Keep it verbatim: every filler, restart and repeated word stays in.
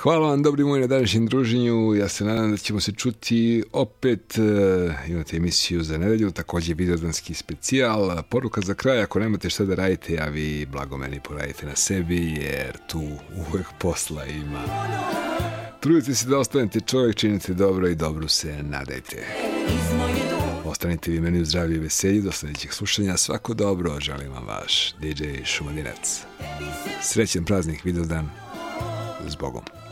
Hvala vam, dobri moji, na današnjem druženju. Ja se nadam da ćemo se čuti opet. Imate emisiju za nedelju, također videodanski specijal. Poruka za kraj, ako nemate šta da radite, a vi blago meni poradite na sebi, jer tu uvek posla ima. Trudite se da ostanete čovjek, činite dobro i dobru se nadajte. Ostanite vi meni u zdravlju i veselju, do sljedećeg slušanja. Svako dobro, želim vam vaš D J Šumadinac. Srećan praznik, Vidovdan, s Bogom.